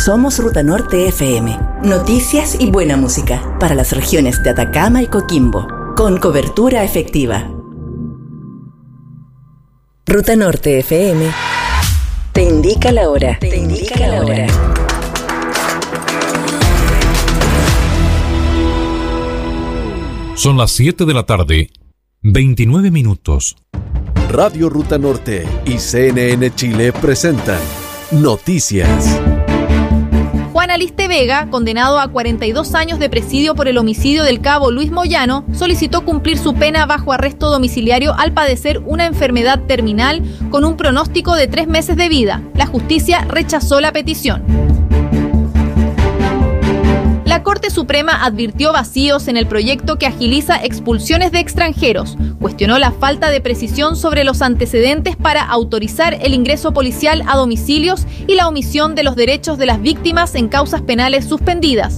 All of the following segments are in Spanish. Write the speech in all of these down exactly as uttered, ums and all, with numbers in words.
Somos Ruta Norte F M. Noticias y buena música para las regiones de Atacama y Coquimbo, con cobertura efectiva. Ruta Norte F M te indica la hora. Te indica la hora. Son las siete de la tarde, veintinueve minutos. Radio Ruta Norte y C N N Chile presentan Noticias. Juan Aliste Vega, condenado a cuarenta y dos años de presidio por el homicidio del cabo Luis Moyano, solicitó cumplir su pena bajo arresto domiciliario al padecer una enfermedad terminal con un pronóstico de tres meses de vida. La justicia rechazó la petición. La Corte Suprema advirtió vacíos en el proyecto que agiliza expulsiones de extranjeros. Cuestionó la falta de precisión sobre los antecedentes para autorizar el ingreso policial a domicilios y la omisión de los derechos de las víctimas en causas penales suspendidas.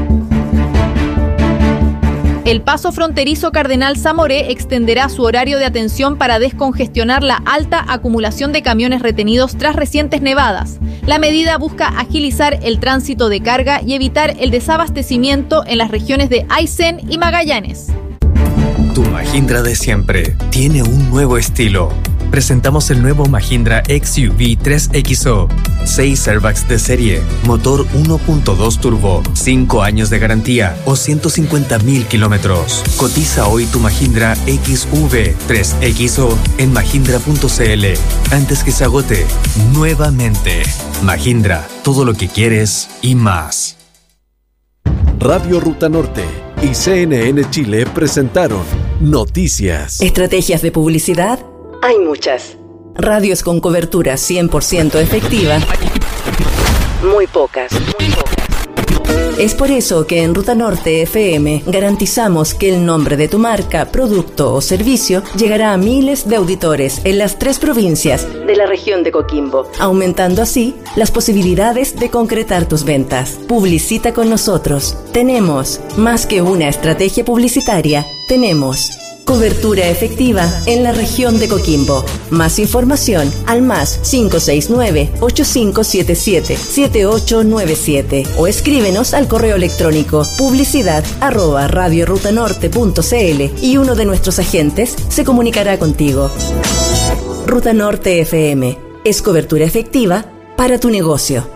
El paso fronterizo Cardenal Zamoré extenderá su horario de atención para descongestionar la alta acumulación de camiones retenidos tras recientes nevadas. La medida busca agilizar el tránsito de carga y evitar el desabastecimiento en las regiones de Aysén y Magallanes. Tu Mahindra de siempre tiene un nuevo estilo. Presentamos el nuevo Mahindra X U V tres X O. seis airbags de serie, motor uno punto dos turbo, cinco años de garantía o ciento cincuenta mil kilómetros. Cotiza hoy tu Mahindra X U V tres X O en mahindra punto c l antes que se agote nuevamente. Mahindra, todo lo que quieres y más. Radio Ruta Norte y C N N Chile presentaron Noticias. ¿Estrategias de publicidad? Hay muchas. Radios con cobertura cien por ciento efectiva. Muy pocas. Muy pocas. Es por eso que en Ruta Norte F M garantizamos que el nombre de tu marca, producto o servicio llegará a miles de auditores en las tres provincias de la región de Coquimbo, aumentando así las posibilidades de concretar tus ventas. Publicita con nosotros. Tenemos más que una estrategia publicitaria, tenemos cobertura efectiva en la región de Coquimbo. Más información al más cinco seis nueve, ocho cinco siete siete, siete ocho nueve siete o escríbenos al correo electrónico publicidad arroba radiorutanorte punto c l y uno de nuestros agentes se comunicará contigo. Ruta Norte F M es cobertura efectiva para tu negocio.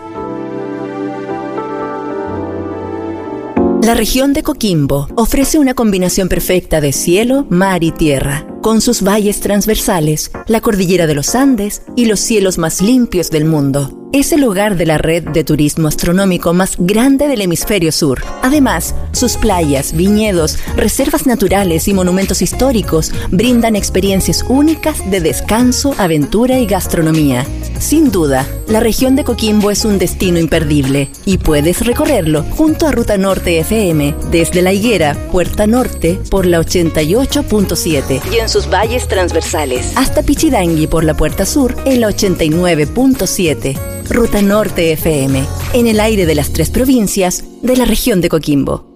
La región de Coquimbo ofrece una combinación perfecta de cielo, mar y tierra, con sus valles transversales, la cordillera de los Andes y los cielos más limpios del mundo. Es el hogar de la red de turismo astronómico más grande del hemisferio sur. Además, sus playas, viñedos, reservas naturales y monumentos históricos brindan experiencias únicas de descanso, aventura y gastronomía. Sin duda, la región de Coquimbo es un destino imperdible y puedes recorrerlo junto a Ruta Norte F M desde La Higuera, Puerta Norte por la ochenta y ocho punto siete y en sus valles transversales hasta Pichidangui por la Puerta Sur en la ochenta y nueve punto siete. Ruta Norte F M, en el aire de las tres provincias de la región de Coquimbo.